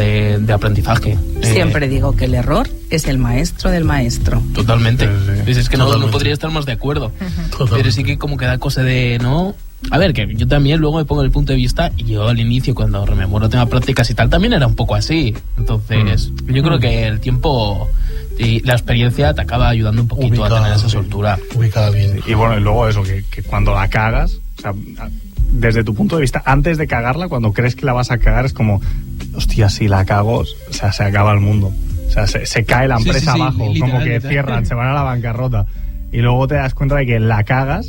de aprendizaje. Siempre digo que el error es el maestro del maestro. Totalmente. Sí. Es que no podría estar más de acuerdo. Pero sí que como que da cosa de, ¿no? A ver, que yo también luego me pongo el punto de vista, y yo al inicio cuando rememoro tema prácticas y tal, también era un poco así. Entonces, yo creo que el tiempo y la experiencia te acaba ayudando un poquito a tener esa soltura. Ubicada bien. Y bueno, y luego eso, que cuando la cagas, o sea, desde tu punto de vista, antes de cagarla, cuando crees que la vas a cagar, es como, hostia, si la cago, o sea, se acaba el mundo. O sea, se cae la empresa abajo, como que cierran, se van a la bancarrota. Y luego te das cuenta de que la cagas,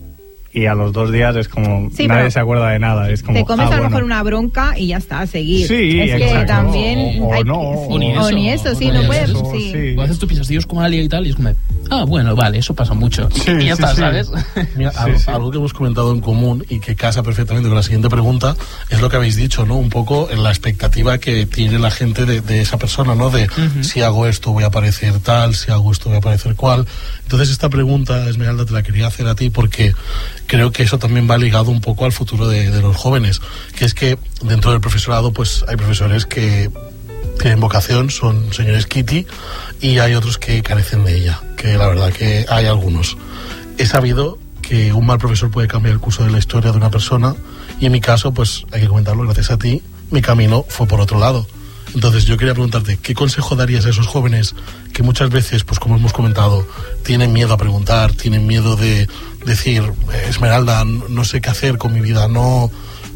y a los 2 días es como nadie se acuerda de nada. Es como, te comes a lo mejor una bronca y ya está, a seguir. Sí, es exacto. que también O ni eso, sí, no puedes. Sí. O haces tu pisos con alguien y tal, y es como, bueno, vale, eso pasa mucho. Y ya está, ¿sabes? Mira, algo que hemos comentado en común y que casa perfectamente con la siguiente pregunta es lo que habéis dicho, ¿no? Un poco en la expectativa que tiene la gente de esa persona, ¿no? De si hago esto voy a parecer tal, si hago esto voy a parecer cual. Entonces esta pregunta, Esmeralda, te la quería hacer a ti porque creo que eso también va ligado un poco al futuro de los jóvenes, que es que dentro del profesorado pues hay profesores que tienen vocación, son señores Kitty, y hay otros que carecen de ella, que la verdad que hay algunos. He sabido que un mal profesor puede cambiar el curso de la historia de una persona, y en mi caso, pues hay que comentarlo, gracias a ti, mi camino fue por otro lado. Entonces yo quería preguntarte, ¿qué consejo darías a esos jóvenes que muchas veces, pues como hemos comentado, tienen miedo a preguntar, tienen miedo de decir, Esmeralda, no sé qué hacer con mi vida, no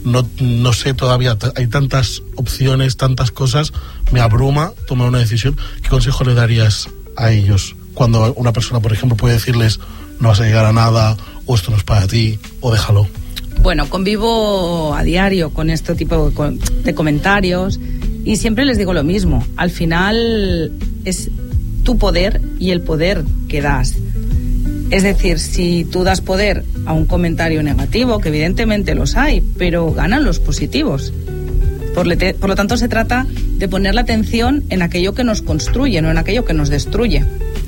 sé todavía, hay tantas opciones, tantas cosas, me abruma tomar una decisión? ¿Qué consejo le darías a ellos cuando una persona, por ejemplo, puede decirles, no vas a llegar a nada, o esto no es para ti, o déjalo? Bueno, convivo a diario con este tipo de comentarios y siempre les digo lo mismo. Al final es tu poder y el poder que das. Es decir, si tú das poder a un comentario negativo, que evidentemente los hay, pero ganan los positivos. Por lo tanto, se trata de poner la atención en aquello que nos construye, no en aquello que nos destruye.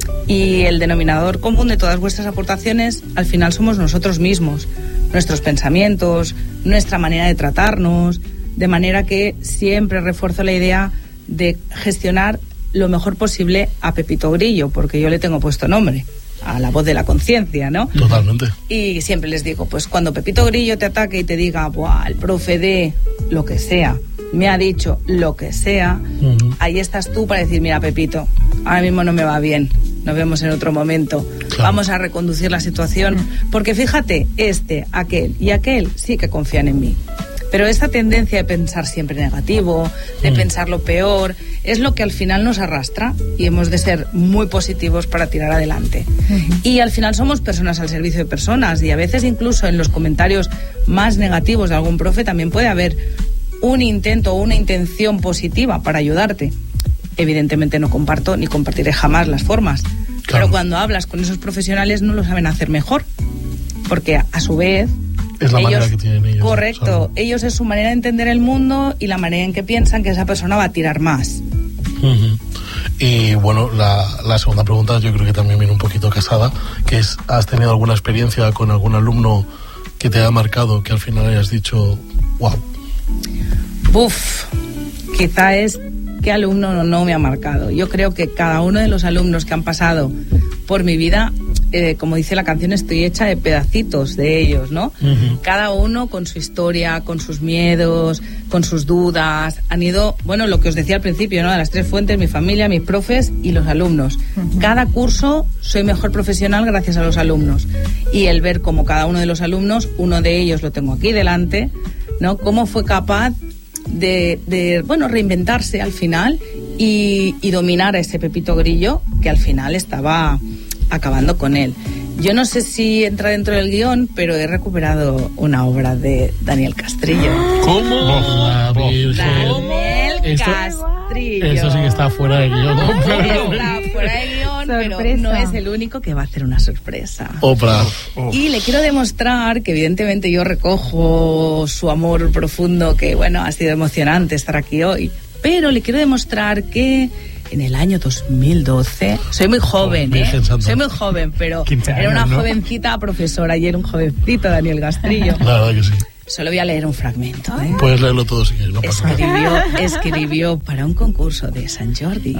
Y el denominador común de todas vuestras aportaciones, al final, somos nosotros mismos, nuestros pensamientos, nuestra manera de tratarnos, de manera que siempre refuerzo la idea de gestionar lo mejor posible a Pepito Grillo, porque yo le tengo puesto nombre, a la voz de la conciencia, ¿no? Totalmente. Y siempre les digo, pues cuando Pepito Grillo te ataque y te diga, buah, el profe de lo que sea, me ha dicho lo que sea, ahí estás tú para decir, mira, Pepito, ahora mismo no me va bien, nos vemos en otro momento, claro. Vamos a reconducir la situación, porque fíjate, aquel y aquel sí que confían en mí. Pero esta tendencia de pensar siempre negativo, de pensar lo peor, es lo que al final nos arrastra, y hemos de ser muy positivos para tirar adelante. Y al final somos personas al servicio de personas, y a veces incluso en los comentarios más negativos de algún profe también puede haber un intento o una intención positiva para ayudarte. Evidentemente no comparto ni compartiré jamás las formas, claro. Pero cuando hablas con esos profesionales no lo saben hacer mejor, porque a su vez es la manera que tienen ellos. Correcto, ¿sabes? Ellos es su manera de entender el mundo y la manera en que piensan que esa persona va a tirar más. Y bueno, la segunda pregunta yo creo que también viene un poquito casada, que es, ¿has tenido alguna experiencia con algún alumno que te haya marcado, que al final hayas dicho, wow? Quizá es qué alumno no me ha marcado. Yo creo que cada uno de los alumnos que han pasado por mi vida, como dice la canción, estoy hecha de pedacitos de ellos, ¿no? Cada uno con su historia, con sus miedos, con sus dudas, han ido, bueno, lo que os decía al principio, ¿no? De las 3 fuentes, mi familia, mis profes y los alumnos. Cada curso soy mejor profesional gracias a los alumnos. Y el ver cómo cada uno de los alumnos, uno de ellos lo tengo aquí delante, ¿no? Cómo fue capaz de reinventarse al final y dominar a ese Pepito Grillo que al final estaba acabando con él. Yo no sé si entra dentro del guión, pero he recuperado una obra de Daniel Castrillo. ¿Cómo? Daniel Castrillo. Eso sí que está fuera de guión. Está fuera de guión, pero no es el único que va a hacer una sorpresa. Oprah. Y le quiero demostrar que evidentemente yo recojo su amor profundo, que bueno, ha sido emocionante estar aquí hoy, pero le quiero demostrar que en el año 2012, soy muy joven, soy muy joven, pero era una jovencita profesora y era un jovencito Daniel Castrillo. La verdad que sí. Solo voy a leer un fragmento. Puedes leerlo todo si quieres, no pasa nada. Escribió para un concurso de Sant Jordi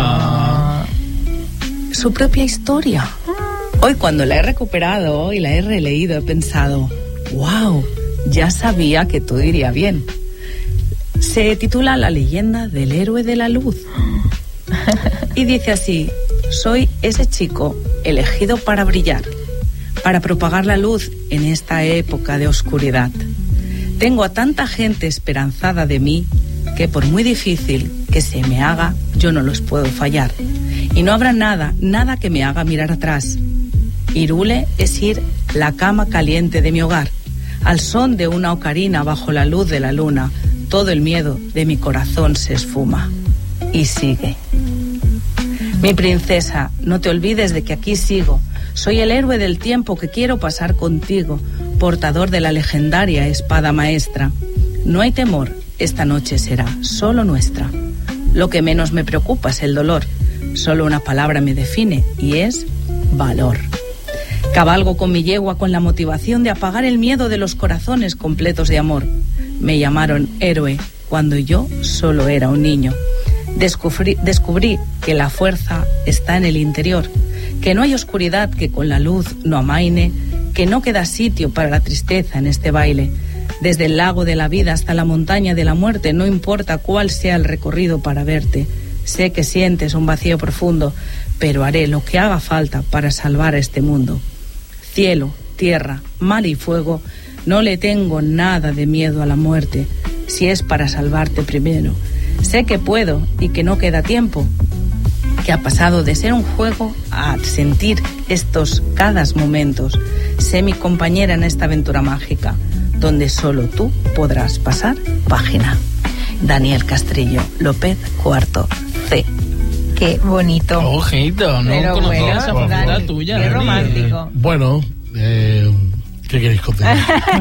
su propia historia. Hoy cuando la he recuperado y la he releído he pensado, wow, ya sabía que todo iría bien. Se titula La leyenda del héroe de la luz. Y dice así: soy ese chico elegido para brillar, para propagar la luz en esta época de oscuridad. Tengo a tanta gente esperanzada de mí que por muy difícil que se me haga, yo no los puedo fallar. Y no habrá nada que me haga mirar atrás. Irule es ir la cama caliente de mi hogar, al son de una ocarina bajo la luz de la luna. Todo el miedo de mi corazón se esfuma. Y sigue. Mi princesa, no te olvides de que aquí sigo. Soy el héroe del tiempo que quiero pasar contigo, portador de la legendaria espada maestra. No hay temor, esta noche será solo nuestra. Lo que menos me preocupa es el dolor. Solo una palabra me define y es valor. Cabalgo con mi yegua con la motivación de apagar el miedo de los corazones completos de amor. Me llamaron héroe cuando yo solo era un niño. Descubrí que la fuerza está en el interior, que no hay oscuridad que con la luz no amaine, que no queda sitio para la tristeza en este baile. Desde el lago de la vida hasta la montaña de la muerte, no importa cuál sea el recorrido para verte. Sé que sientes un vacío profundo, pero haré lo que haga falta para salvar a este mundo. Cielo, tierra, mar y fuego, no le tengo nada de miedo a la muerte, si es para salvarte primero. Sé que puedo y que no queda tiempo, que ha pasado de ser un juego a sentir estos cada momentos. Sé mi compañera en esta aventura mágica, donde solo tú podrás pasar página. Daniel Castrillo López, cuarto C. Qué bonito. Ojito, no pero conocía bueno, esa faceta Dani, tuya. qué Dani. romántico. Bueno, ¿qué queréis contar?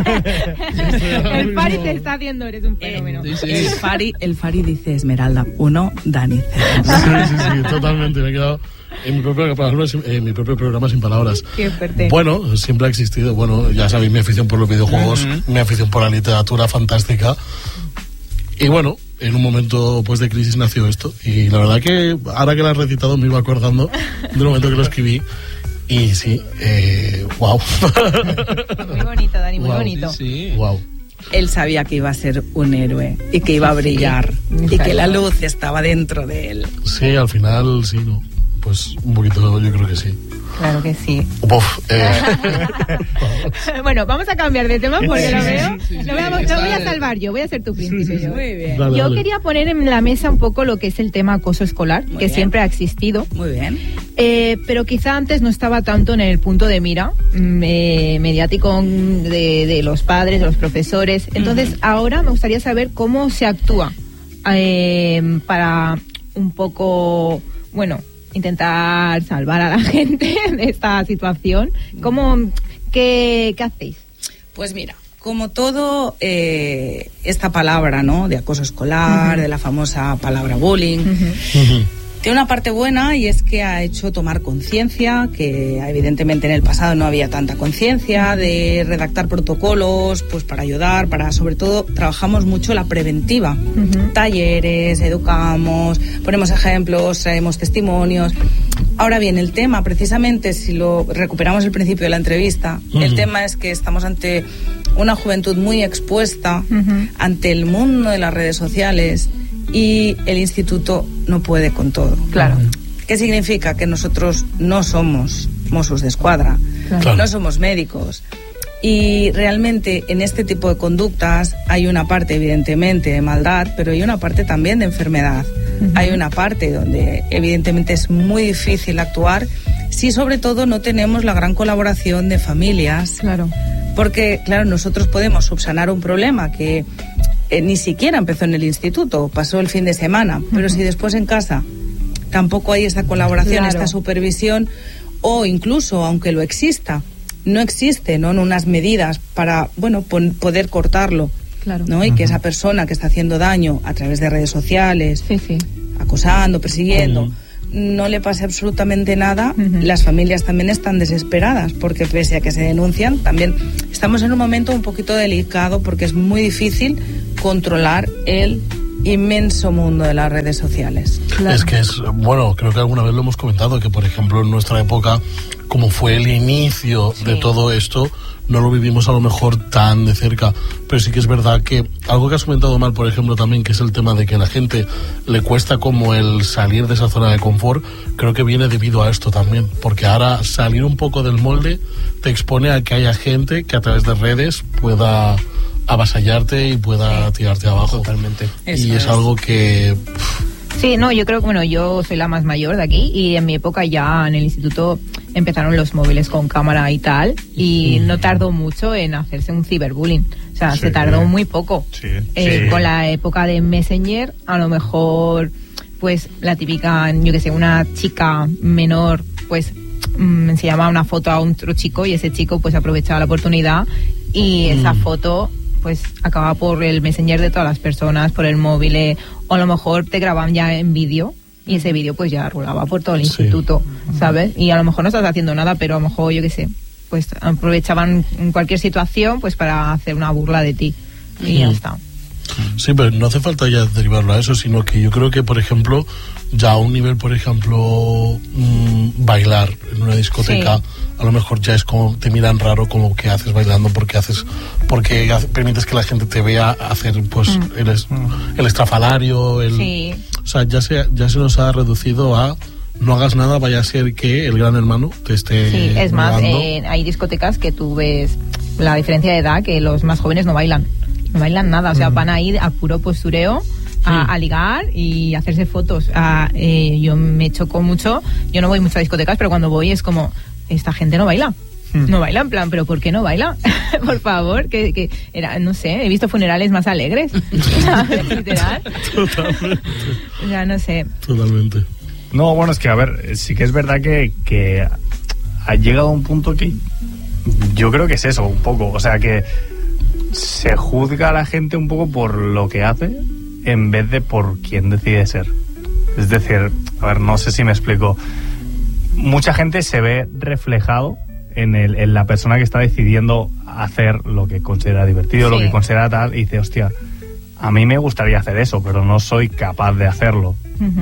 El Fari te está haciendo, eres un fenómeno. Sí, sí. El Fari dice Esmeralda 1, Dani 0. Sí, totalmente. Me he quedado en mi propio programa sin palabras. Qué fuerte. Bueno, siempre ha existido. Bueno, ya sabéis mi afición por los videojuegos, mi afición por la literatura fantástica. Y bueno, en un momento pues de crisis nació esto. Y la verdad que ahora que lo has recitado me iba acordando del momento que lo escribí. Y sí, wow. Muy bonito, Dani, muy Wow. bonito. Sí. Wow. Él sabía que iba a ser un héroe y que iba a brillar y que la luz estaba dentro de él. Sí, al final sí, ¿no? Pues un poquito, yo creo que sí. Claro que sí. Uf, Bueno, vamos a cambiar de tema porque lo veo. Sí, Lo voy a salvar yo, voy a ser tu príncipe yo. Muy bien. Dale, Yo dale. quería poner en la mesa un poco lo que es el tema acoso escolar, Muy que bien. siempre ha existido. Muy bien. Pero quizá antes no estaba tanto en el punto de mira mediático de los padres, de los profesores. Entonces, ahora me gustaría saber cómo se actúa para un poco, bueno, intentar salvar a la gente de esta situación. ¿Qué hacéis? Pues mira, como todo, esta palabra, ¿no?, de acoso escolar, de la famosa palabra bullying, tiene una parte buena y es que ha hecho tomar conciencia, que evidentemente en el pasado no había tanta conciencia, de redactar protocolos pues para ayudar, sobre todo trabajamos mucho la preventiva, talleres, educamos, ponemos ejemplos, traemos testimonios. Ahora bien, el tema, precisamente, si lo recuperamos el principio de la entrevista, el tema es que estamos ante una juventud muy expuesta ante el mundo de las redes sociales y el instituto no puede con todo. Claro. ¿Qué significa? Que nosotros no somos Mossos de Escuadra, Claro. no somos médicos. Y realmente en este tipo de conductas hay una parte evidentemente de maldad, pero hay una parte también de enfermedad. Hay una parte donde evidentemente es muy difícil actuar si sobre todo no tenemos la gran colaboración de familias. Claro. Porque, claro, nosotros podemos subsanar un problema que ni siquiera empezó en el instituto, pasó el fin de semana, pero si después en casa tampoco hay esta colaboración, Claro. esta supervisión, o incluso, aunque lo exista, no existe, ¿no?, en unas medidas para, bueno, poder cortarlo, Claro. ¿no? Y que esa persona que está haciendo daño a través de redes sociales, Sí, sí. acosando, persiguiendo, no le pase absolutamente nada, las familias también están desesperadas, porque pese a que se denuncian, también estamos en un momento un poquito delicado, porque es muy difícil controlar el inmenso mundo de las redes sociales. Claro. Es que bueno, creo que alguna vez lo hemos comentado, que por ejemplo en nuestra época, como fue el inicio de todo esto, no lo vivimos a lo mejor tan de cerca, pero sí que es verdad que algo que has comentado mal, por ejemplo, también, que es el tema de que a la gente le cuesta como el salir de esa zona de confort, creo que viene debido a esto también, porque ahora salir un poco del molde te expone a que haya gente que a través de redes pueda avasallarte y pueda tirarte abajo. Totalmente. Y es algo que... Sí, no, yo creo que, bueno, yo soy la más mayor de aquí y en mi época ya en el instituto empezaron los móviles con cámara y tal, y no tardó mucho en hacerse un ciberbullying. O sea, se tardó muy poco. Con la época de Messenger, a lo mejor, pues, la típica, yo que sé, una chica menor, pues, se llamaba una foto a otro chico y ese chico, pues, aprovechaba la oportunidad y esa foto, pues, acababa por el Messenger de todas las personas, por el móvil, o a lo mejor te grababan ya en vídeo y ese vídeo pues ya rolaba por todo el instituto, ¿sabes? Y a lo mejor no estás haciendo nada, pero a lo mejor, yo qué sé, pues aprovechaban cualquier situación pues para hacer una burla de ti y ya está. Sí, pero no hace falta ya derivarlo a eso, sino que yo creo que, por ejemplo, ya a un nivel, por ejemplo, bailar en una discoteca, a lo mejor ya es como te miran raro, como que haces bailando, porque permites que la gente te vea hacer pues el estrafalario, o sea, ya se nos ha reducido a no hagas nada, vaya a ser que el gran hermano te esté... Sí, es más, hay discotecas que tú ves la diferencia de edad, que los más jóvenes no bailan nada, o sea, van a ir a puro postureo, a ligar y hacerse fotos. Yo me choco mucho, yo no voy mucho a discotecas, pero cuando voy es como, esta gente no baila. No baila, en plan, ¿pero por qué no baila? Por favor, que era, no sé, he visto funerales más alegres, ¿sabes? Literal. Totalmente. O sea, no sé. Totalmente. No, bueno, es que, a ver, sí que es verdad que ha llegado a un punto que yo creo que es eso, un poco, o sea, que se juzga a la gente un poco por lo que hace en vez de por quién decide ser. Es decir, a ver, no sé si me explico. Mucha gente se ve reflejado en la persona que está decidiendo hacer lo que considera divertido, lo que considera tal, y dice, hostia, a mí me gustaría hacer eso, pero no soy capaz de hacerlo.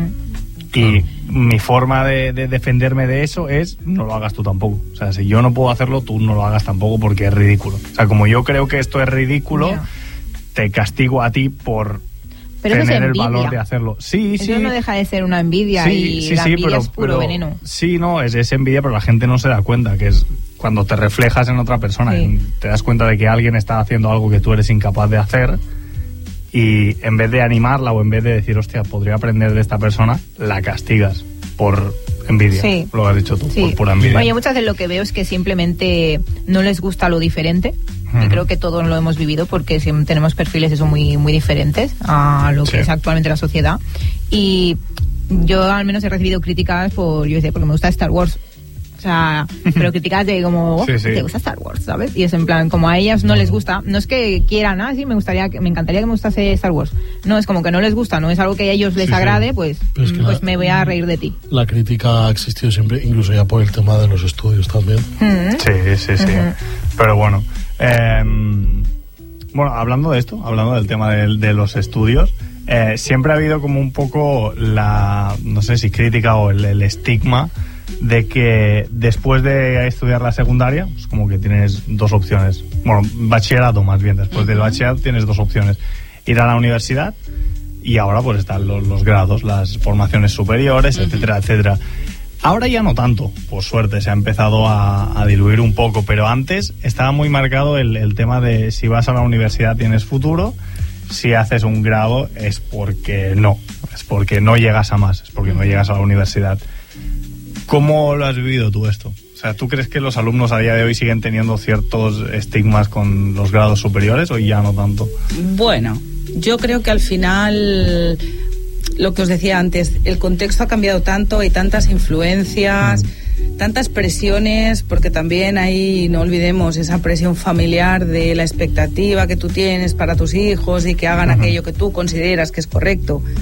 Y mi forma de defenderme de eso es, no lo hagas tú tampoco. O sea, si yo no puedo hacerlo, tú no lo hagas tampoco, porque es ridículo. O sea, como yo creo que esto es ridículo, te castigo a ti por tener el valor de hacerlo. Sí, eso no deja de ser una envidia, y la envidia es puro veneno. Sí, no, es envidia, pero la gente no se da cuenta, que es cuando te reflejas en otra persona, te das cuenta de que alguien está haciendo algo que tú eres incapaz de hacer, y en vez de animarla o en vez de decir, hostia, podría aprender de esta persona, la castigas por envidia. Lo has dicho tú, por pura envidia. Oye, muchas veces lo que veo es que simplemente no les gusta lo diferente. Y creo que todos lo hemos vivido, porque tenemos perfiles eso muy, muy diferentes a lo que es actualmente la sociedad. Y yo al menos he recibido críticas porque me gusta Star Wars. O sea, pero críticas de como, ¿te gusta Star Wars? ¿Sabes? Y es en plan, como a ellas no les gusta, no es que quieran, me encantaría que me gustase Star Wars. No, es como que no les gusta, no es algo que a ellos les agrade, pues me voy a reír de ti. La crítica ha existido siempre, incluso ya por el tema de los estudios también. Sí. Pero bueno, hablando de esto, hablando del tema de los estudios, siempre ha habido como un poco no sé si crítica o el estigma de que después de estudiar la secundaria, pues como que tienes dos opciones. Bueno, bachillerato más bien, después del bachillerato tienes dos opciones: ir a la universidad, y ahora pues están los grados, las formaciones superiores, etcétera, etcétera. Ahora ya no tanto, por suerte, se ha empezado a diluir un poco, pero antes estaba muy marcado el tema de si vas a la universidad tienes futuro, si haces un grado es porque no llegas a más, es porque no llegas a la universidad. ¿Cómo lo has vivido tú esto? O sea, ¿tú crees que los alumnos a día de hoy siguen teniendo ciertos estigmas con los grados superiores o ya no tanto? Bueno, yo creo que al final, lo que os decía antes, el contexto ha cambiado tanto, hay tantas influencias, tantas presiones, porque también hay, no olvidemos, esa presión familiar de la expectativa que tú tienes para tus hijos y que hagan aquello que tú consideras que es correcto.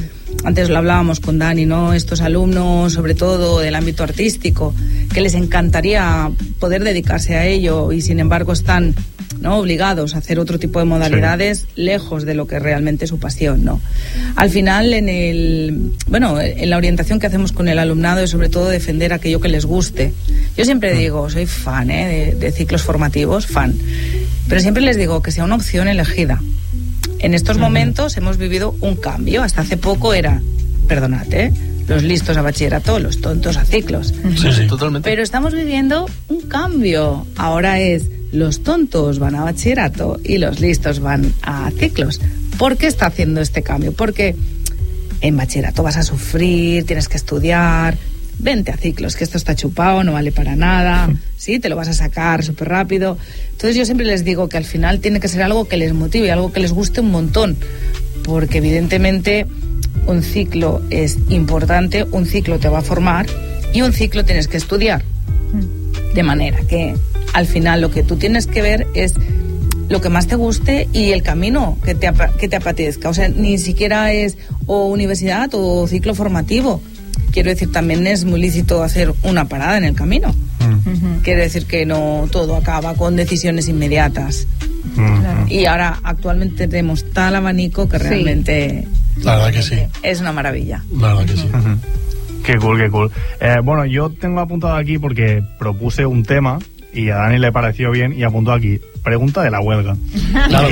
antes lo hablábamos con Dani, ¿no? Estos alumnos, sobre todo del ámbito artístico, que les encantaría poder dedicarse a ello y sin embargo están, ¿no?, obligados a hacer otro tipo de modalidades, lejos de lo que realmente es su pasión, ¿no? Al final, en la orientación que hacemos con el alumnado es sobre todo defender aquello que les guste. Yo siempre digo, soy fan de ciclos formativos, fan, pero siempre les digo que sea una opción elegida. En estos momentos hemos vivido un cambio. Hasta hace poco era, perdonad, los listos a bachillerato, los tontos a ciclos. Sí, totalmente. Pero estamos viviendo un cambio. Ahora es los tontos van a bachillerato y los listos van a ciclos. ¿Por qué está haciendo este cambio? Porque en bachillerato vas a sufrir, tienes que estudiar. Vente a ciclos, que esto está chupado, no vale para nada, sí, te lo vas a sacar súper rápido. Entonces yo siempre les digo que al final tiene que ser algo que les motive, algo que les guste un montón, porque evidentemente un ciclo es importante, un ciclo te va a formar y un ciclo tienes que estudiar. De manera que al final lo que tú tienes que ver es lo que más te guste y el camino que te apetezca. O sea, ni siquiera es o universidad o ciclo formativo. Quiero decir, también es muy lícito hacer una parada en el camino. Quiere decir que no todo acaba con decisiones inmediatas. Claro. Y ahora actualmente tenemos tal abanico que realmente la verdad que sí. Es una maravilla. La verdad que sí. Qué cool, qué cool. Bueno, yo tengo apuntado aquí porque propuse un tema y a Dani le pareció bien y apuntó aquí, pregunta de la huelga. Claro.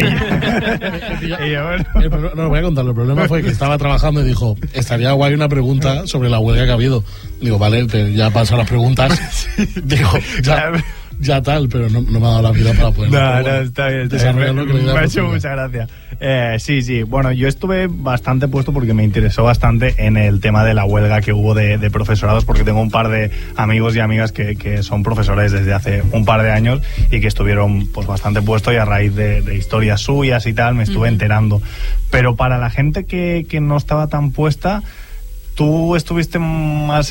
No, voy a contarlo. El problema fue que estaba trabajando y dijo, estaría guay una pregunta sobre la huelga que ha habido. Digo, vale, ya pasan las preguntas. Digo, ya tal, pero no me ha dado la vida para poder. No, está bien. Me ha hecho mucha gracia. Sí. Bueno, yo estuve bastante puesto porque me interesó bastante en el tema de la huelga que hubo de profesorados, porque tengo un par de amigos y amigas que son profesores desde hace un par de años y que estuvieron pues bastante puestos, y a raíz de historias suyas y tal me estuve enterando. Pero para la gente que no estaba tan puesta, tú estuviste más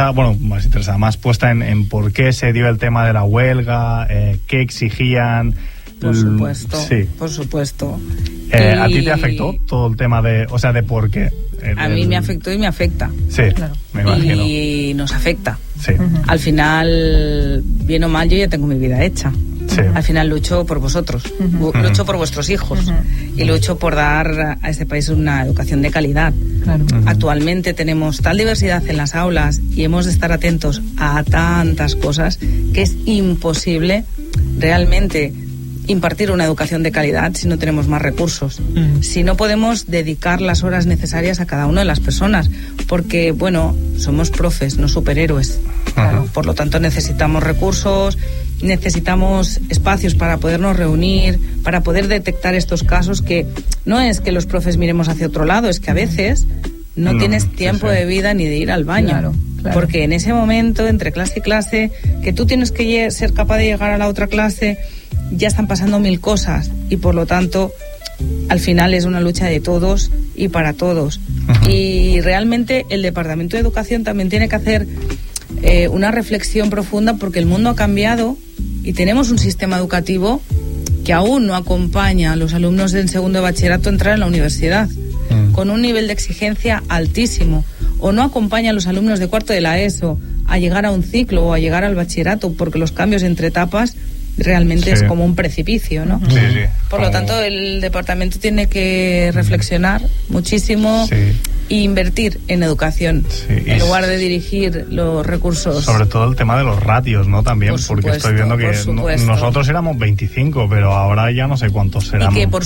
puesta en por qué se dio el tema de la huelga, qué exigían. Por supuesto, sí. Por supuesto. ¿A ti te afectó todo el tema de por qué? A mí me afectó y me afecta. Sí, claro. Me imagino. Y nos afecta. Sí. Al final, bien o mal, yo ya tengo mi vida hecha. Sí. Al final lucho por vosotros, lucho por vuestros hijos y lucho por dar a este país una educación de calidad. Claro. Actualmente tenemos tal diversidad en las aulas y hemos de estar atentos a tantas cosas que es imposible realmente impartir una educación de calidad si no tenemos más recursos, si no podemos dedicar las horas necesarias a cada una de las personas, porque bueno, somos profes, no superhéroes. Claro. Por lo tanto necesitamos recursos, necesitamos espacios para podernos reunir, para poder detectar estos casos, que no es que los profes miremos hacia otro lado, es que a veces no tienes tiempo de vida ni de ir al baño. Claro. Porque en ese momento, entre clase y clase, que tú tienes que ser capaz de llegar a la otra clase, ya están pasando mil cosas y por lo tanto al final es una lucha de todos y para todos. Y realmente el Departamento de Educación también tiene que hacer una reflexión profunda, porque el mundo ha cambiado y tenemos un sistema educativo que aún no acompaña a los alumnos del segundo de bachillerato a entrar en la universidad con un nivel de exigencia altísimo, o no acompaña a los alumnos de cuarto de la ESO a llegar a un ciclo o a llegar al bachillerato, porque los cambios entre etapas realmente es como un precipicio, ¿no? Sí. Por lo tanto, el departamento tiene que reflexionar muchísimo e invertir en educación, en lugar de dirigir los recursos. Sobre todo el tema de los ratios, ¿no? También, por supuesto, porque estoy viendo que nosotros éramos 25, pero ahora ya no sé cuántos serán. Y que por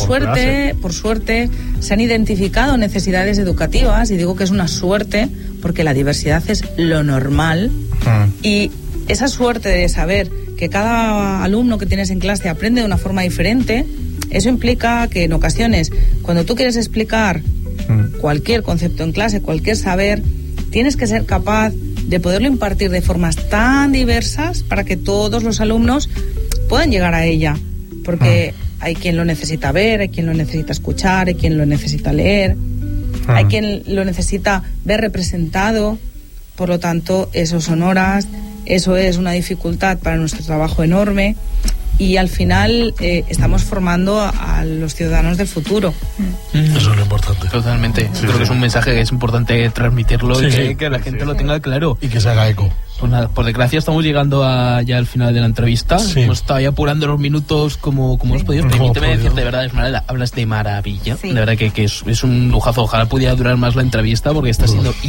suerte se han identificado necesidades educativas, y digo que es una suerte, porque la diversidad es lo normal, y esa suerte de saber que cada alumno que tienes en clase aprende de una forma diferente, eso implica que en ocasiones, cuando tú quieres explicar cualquier concepto en clase, cualquier saber, tienes que ser capaz de poderlo impartir de formas tan diversas para que todos los alumnos puedan llegar a ella, porque hay quien lo necesita ver, hay quien lo necesita escuchar, hay quien lo necesita leer, hay quien lo necesita ver representado. Por lo tanto, eso son horas, eso es una dificultad para nuestro trabajo enorme, y al final estamos formando a los ciudadanos del futuro. Eso es lo importante. Totalmente. Creo que es un mensaje que es importante transmitirlo y que la gente lo tenga claro. Y que se haga eco. Pues nada, por desgracia estamos llegando ya al final de la entrevista. Hemos estado ya apurando los minutos como hemos podido. Permíteme decirte, de verdad, Esmeralda, hablas de maravilla. De verdad que es un lujazo. Ojalá pudiera durar más la entrevista porque está siendo